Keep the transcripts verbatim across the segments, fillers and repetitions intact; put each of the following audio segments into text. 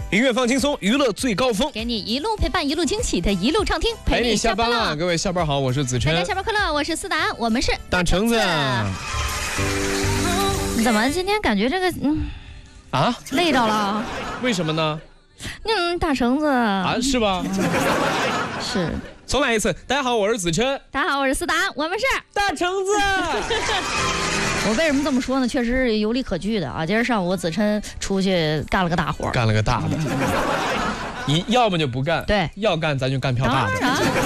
音乐放轻松，娱乐最高峰， 给你一路陪伴，一路惊喜的一路畅听， 陪你下班了。各位下班好，我是子琛。 大家下班快乐，我是思达，我们是大橙子。 怎么今天感觉这个嗯啊累着了？ 为什么呢？ 嗯，大橙子啊，是吧？ 是。 重来一次，大家好，我是子琛。 大家好，我是思达，我们是大橙子。 我为什么这么说呢？确实是有理可据的啊！今儿上午子琛出去干了个大活， 干了个大的，一要么就不干， 对， 要干咱就干票大的。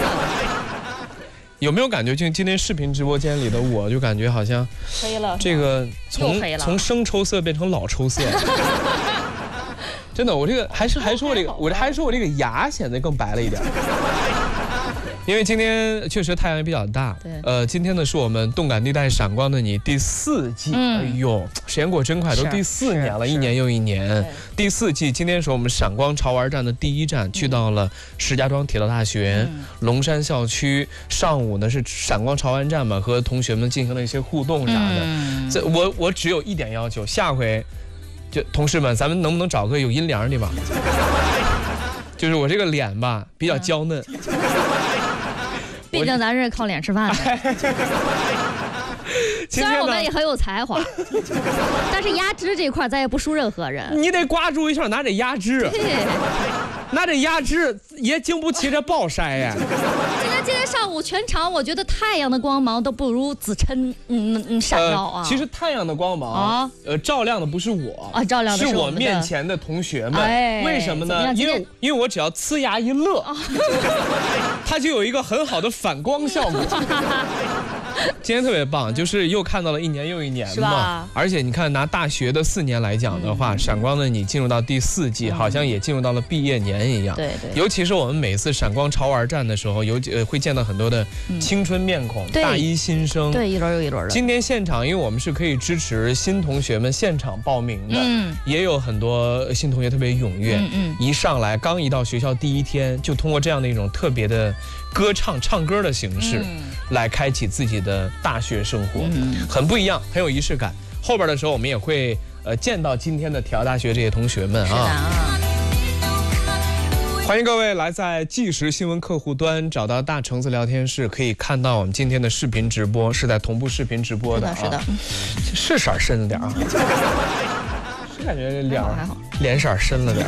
有没有感觉，就今天视频直播间里的我，就感觉好像黑了， 这个从从生抽色变成老抽色。真的，我这个还是还说我这个，我这还说我这个牙显得更白了一点。因为今天确实太阳也比较大， 对， 呃，今天呢是我们动感地带闪光的你第四季，嗯、哎呦，时间过真快，都第四年了，一年又一年。第四季，今天是我们闪光潮玩站的第一站，去到了石家庄铁道大学、嗯、龙山校区。上午呢是闪光潮玩站嘛，和同学们进行了一些互动啥的。嗯、这我我只有一点要求，下回就同事们，咱们能不能找个有阴凉的吧？就是我这个脸吧比较娇嫩。嗯毕竟咱是靠脸吃饭的，虽然我们也很有才华，但是压枝这块咱也不输任何人。 你得挂住一下，拿这压枝，拿这压枝也经不起这暴晒呀。 今天今天上午全场，我觉得太阳的光芒都不如子琛嗯嗯闪耀啊、 呃。其实太阳的光芒啊，呃，照亮的不是我啊，照亮的是我面前的同学们。 哎、 为什么呢？因为因为我只要呲牙一乐，哦、它就有一个很好的反光效果。今天特别棒，就是又看到了一年又一年嘛，而且你看拿大学的四年来讲的话，嗯、闪光的你进入到第四季，嗯、好像也进入到了毕业年一样。 对对。 尤其是我们每次闪光潮玩站的时候，有呃会见到很多的青春面孔，嗯、大一新生， 对，一轮又一轮的。 今天现场，因为我们是可以支持新同学们现场报名的，嗯，也有很多新同学特别踊跃，嗯嗯，一上来刚一到学校第一天，就通过这样的一种特别的歌唱唱歌的形式，嗯、来开启自己的大学生活，嗯、很不一样，很有仪式感。后边的时候，我们也会呃见到今天的铁道大学这些同学们啊。欢迎各位来在即时新闻客户端找到大橙子聊天室，可以看到我们今天的视频直播是在同步视频直播的啊， 是的， 是色深了点啊，是感觉脸还好，脸色深了点。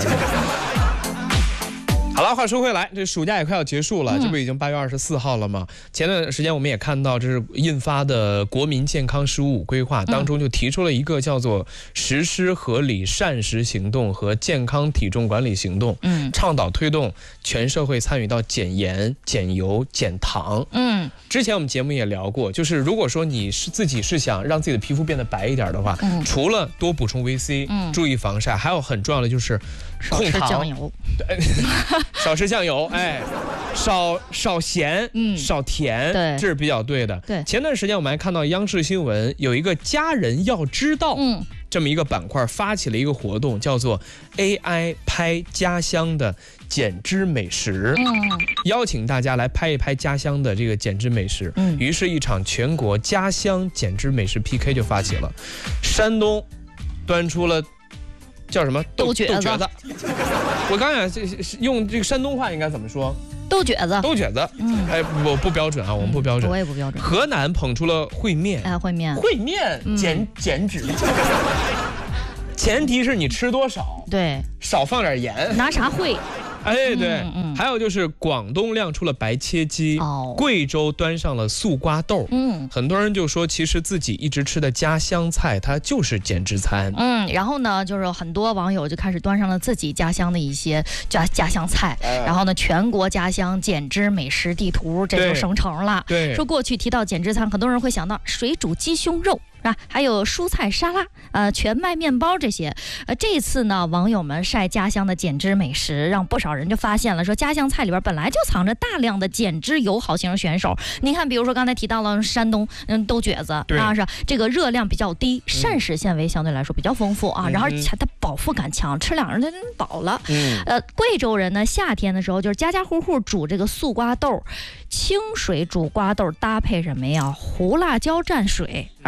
好了，话说回来，这暑假也快要结束了，嗯、这不已经八月二十四号了吗？前段时间我们也看到，这是印发的国民健康“十五五”规划当中就提出了一个叫做实施合理膳食行动和健康体重管理行动，嗯，倡导推动全社会参与到减盐、减油、减糖。嗯，之前我们节目也聊过，就是如果说你是自己是想让自己的皮肤变得白一点的话，嗯、除了多补充维 C，嗯、注意防晒，还有很重要的就是控糖，少吃酱油。对。少吃酱油，哎，少少咸，嗯，少甜，对，这是比较对的。对，前段时间我们还看到央视新闻有一个家人要知道，嗯，这么一个板块发起了一个活动，叫做 A I 拍家乡的减脂美食，嗯，邀请大家来拍一拍家乡的这个减脂美食。嗯，于是，一场全国家乡减脂美食 P K 就发起了，山东端出了。叫什么豆角子？ 我刚想用这个山东话应该怎么说？ 豆角子， 豆角子。嗯，哎，我不标准啊，我们不标准， 我也不标准。 河南捧出了烩面， 哎，烩面， 烩面减减脂，前提是你吃多少， 对， 少放点盐。 拿啥烩？ 哎，对，嗯嗯、还有就是广东亮出了白切鸡，哦，贵州端上了素瓜豆，嗯，很多人就说，其实自己一直吃的家乡菜，它就是减脂餐， 嗯，然后呢，就是很多网友就开始端上了自己家乡的一些家家乡菜，哎、然后呢，全国家乡减脂美食地图这就生成了，对，说过去提到减脂餐，很多人会想到水煮鸡胸肉。啊，还有蔬菜沙拉，呃，全麦面包这些，呃，这次呢，网友们晒家乡的减脂美食，让不少人就发现了，说家乡菜里边本来就藏着大量的减脂友好型选手。你看，比如说刚才提到了山东，嗯，豆角子啊，是这个热量比较低，膳食纤维相对来说比较丰富啊，嗯、然后它饱腹感强，吃两人它饱了。嗯，呃，贵州人呢，夏天的时候就是家家户户煮这个素瓜豆，清水煮瓜豆搭配什么呀？胡辣椒蘸水啊，然后这个。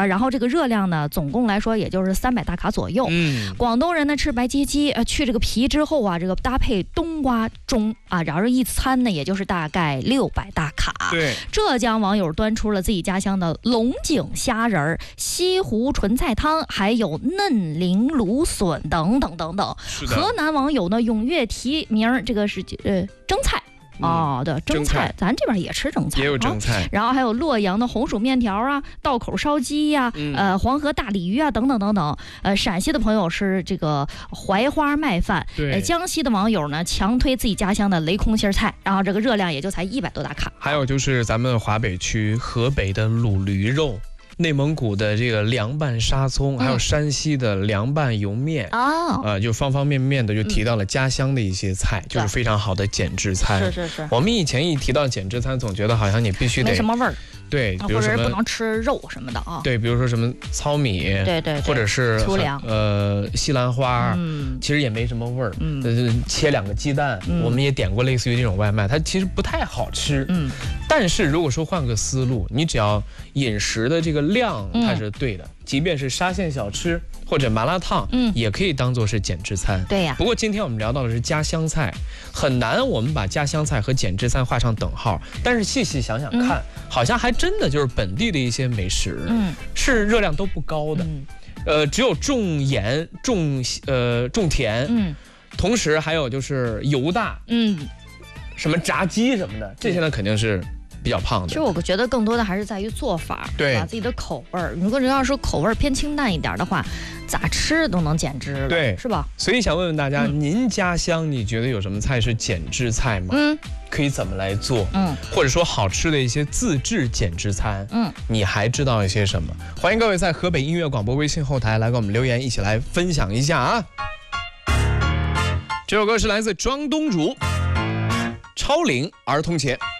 个热量呢，总共来说也就是三百大卡左右。嗯，广东人呢吃白切鸡，呃，去这个皮之后啊，这个搭配冬瓜盅啊，然后一餐呢，也就是大概六百大卡。 对， 浙江网友端出了自己家乡的龙井虾仁儿、西湖纯菜汤，还有嫩菱芦笋等等等等。河南网友呢踊跃提名，这个是呃蒸菜。哦，对，蒸菜，咱这边也吃蒸菜， 也有蒸菜、啊。 然后还有洛阳的红薯面条啊，道口烧鸡呀、啊嗯，呃，黄河大鲤鱼啊，等等等等。呃，陕西的朋友是这个槐花麦饭， 对。 呃，江西的网友呢强推自己家乡的雷空心菜，然后这个热量也就才一百多大卡。 还有就是咱们华北区河北的卤驴肉。内蒙古的这个凉拌沙葱，还有山西的凉拌油面啊、嗯，呃，就方方面面的就提到了家乡的一些菜，嗯、就是非常好的减脂餐。 是是是。 我们以前一提到减脂餐，总觉得好像你必须得没什么味儿。 对，比如什么或者是不能吃肉什么的啊。 对，比如说什么糙米， 对 对, 对， 或者是粗粮， 呃，西兰花，嗯，其实也没什么味儿。嗯，呃，切两个鸡蛋、嗯，我们也点过类似于这种外卖，它其实不太好吃。嗯，但是如果说换个思路，你只要饮食的这个量它是对的，嗯、即便是沙县小吃或者麻辣烫，嗯，也可以当做是减脂餐。 对呀。 不过今天我们聊到的是家乡菜，很难我们把家乡菜和减脂餐画上等号。但是细细想想看，嗯、好像还真的就是本地的一些美食，嗯，是热量都不高的，嗯、呃，只有重盐、重呃重甜，嗯，同时还有就是油大，嗯，什么炸鸡什么的，这些呢肯定是比较胖的。 其实我觉得更多的还是在于做法， 对， 自己的口味儿。如果你要是口味偏清淡一点的话，咋吃都能减脂， 对， 是吧？ 所以想问问大家，嗯、您家乡你觉得有什么菜是减脂菜吗？嗯，可以怎么来做？嗯，或者说好吃的一些自制减脂餐，嗯，你还知道一些什么？欢迎各位在河北音乐广播微信后台来给我们留言，一起来分享一下啊！这首歌是来自庄东儒，《超龄儿童节》。